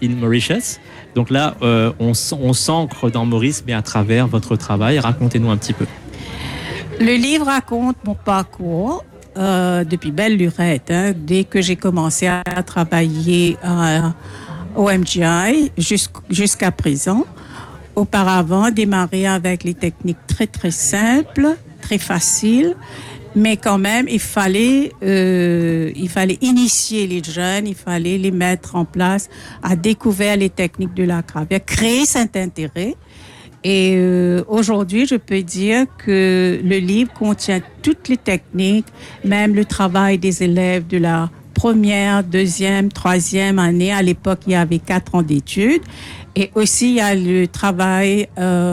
in Mauritius. Donc là, on s'ancre dans Maurice, mais à travers votre travail. Racontez-nous un petit peu. Le livre raconte mon parcours depuis belle lurette, dès que j'ai commencé à travailler au MGI jusqu'à présent. Auparavant, démarrer avec les techniques très très simples, très faciles, mais quand même il fallait initier les jeunes, il fallait les mettre en place, à découvrir les techniques de la gravure, créer cet intérêt. Et aujourd'hui, je peux dire que le livre contient toutes les techniques, même le travail des élèves de la première, deuxième, troisième année. À l'époque, il y avait 4 ans d'études. Et aussi, il y a le travail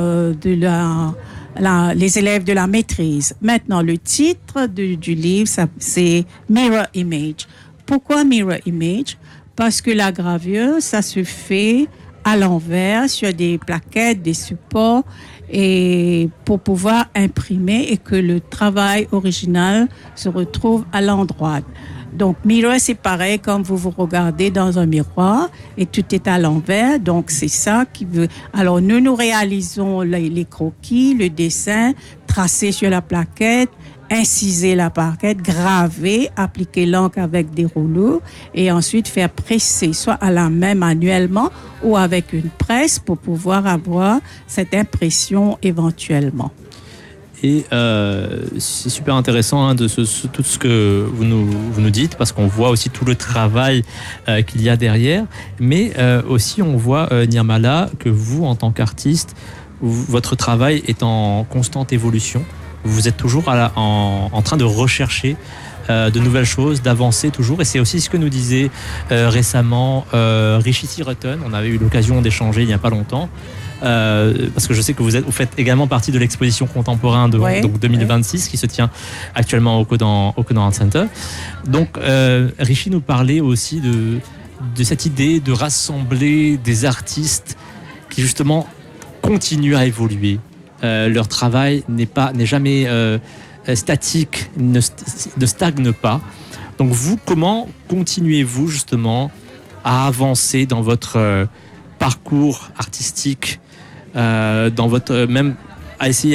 les élèves de la maîtrise. Maintenant, le titre du livre, c'est Mirror Image. Pourquoi Mirror Image? Parce que la gravure, ça se fait à l'envers sur des plaquettes, des supports, et pour pouvoir imprimer et que le travail original se retrouve à l'endroit. Donc, mirror, c'est pareil comme vous regardez dans un miroir et tout est à l'envers. Donc, c'est ça qui veut. Alors, nous réalisons les croquis, le dessin, tracé sur la plaquette, inciser la plaquette, graver, appliquer l'encre avec des rouleaux et ensuite faire presser, soit à la main manuellement ou avec une presse pour pouvoir avoir cette impression éventuellement. Et c'est super intéressant tout ce que vous nous dites, parce qu'on voit aussi tout le travail qu'il y a derrière, mais aussi on voit, Nirmala, que vous, en tant qu'artiste, votre travail est en constante évolution. Vous êtes toujours en train de rechercher de nouvelles choses, d'avancer toujours. Et c'est aussi ce que nous disait récemment Rishi Rutton. On avait eu l'occasion d'échanger il n'y a pas longtemps. Parce que je sais que vous faites également partie de l'exposition contemporaine donc 2026 qui se tient actuellement au Codan Art Center. Donc Rishi nous parlait aussi de cette idée de rassembler des artistes qui justement continuent à évoluer. Leur travail n'est jamais statique, ne stagne pas. Donc vous, comment continuez-vous justement à avancer dans votre parcours artistique, dans votre même à essayer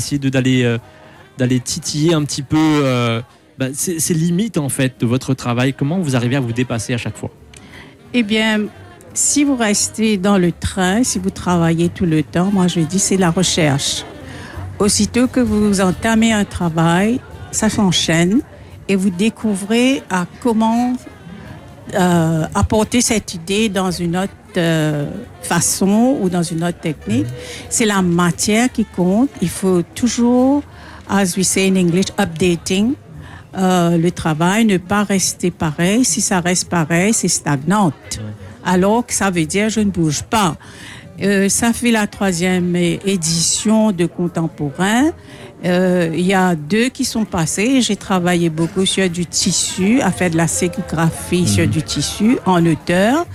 d'aller titiller un petit peu ces limites en fait de votre travail. Comment vous arrivez à vous dépasser à chaque fois? Eh bien, si vous restez dans le train, si vous travaillez tout le temps, moi je dis c'est la recherche. Aussitôt que vous entamez un travail, ça s'enchaîne et vous découvrez comment apporter cette idée dans une autre façon ou dans une autre technique. C'est la matière qui compte. Il faut toujours, as we say in English, updating le travail, ne pas rester pareil. Si ça reste pareil, c'est stagnante. Alors que ça veut dire je ne bouge pas. Ça fait la 3e édition de Contemporain. Il y a 2 qui sont passés. J'ai travaillé beaucoup sur du tissu, à faire de la sérigraphie sur du tissu en hauteur.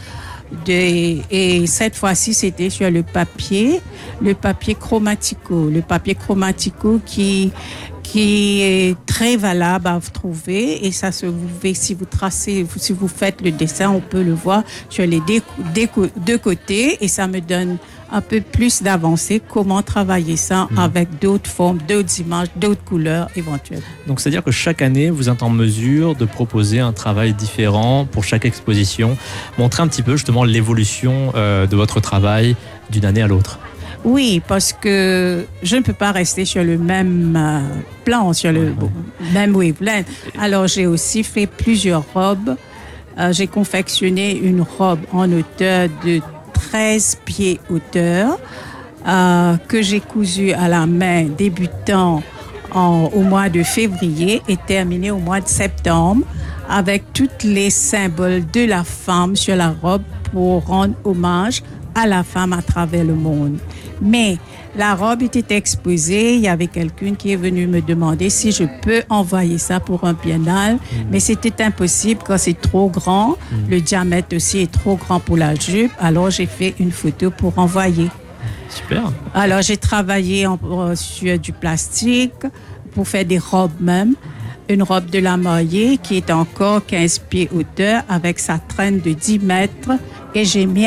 Et cette fois-ci, c'était sur le papier chromatico. Le papier chromatico qui est très valable à vous trouver, et ça se fait si vous tracez, si vous faites le dessin, on peut le voir sur les deux côtés, et ça me donne un peu plus d'avancée, comment travailler ça avec d'autres formes, d'autres images, d'autres couleurs éventuelles. Donc c'est-à-dire que chaque année, vous êtes en mesure de proposer un travail différent pour chaque exposition, montrer un petit peu justement l'évolution de votre travail d'une année à l'autre. Oui, parce que je ne peux pas rester sur le même plan, sur le même wavelength. Alors, j'ai aussi fait plusieurs robes. J'ai confectionné une robe en hauteur de 13 pieds hauteur que j'ai cousue à la main débutant au mois de février et terminée au mois de septembre avec tous les symboles de la femme sur la robe pour rendre hommage à la femme à travers le monde. Mais la robe était exposée, il y avait quelqu'un qui est venu me demander si je peux envoyer ça pour un biennale, mais c'était impossible quand c'est trop grand, le diamètre aussi est trop grand pour la jupe, alors j'ai fait une photo pour envoyer. Super. Alors j'ai travaillé sur du plastique pour faire des robes même. Une robe de la mariée qui est encore 15 pieds hauteur avec sa traîne de 10 mètres et j'ai mis